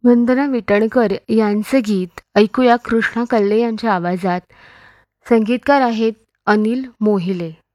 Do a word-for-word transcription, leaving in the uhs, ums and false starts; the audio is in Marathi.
वंदना विटणकर यांचे गीत ऐकूया कृष्णा कल्ले यांच्या आवाजात. संगीतकार आहेत अनिल मोहिले.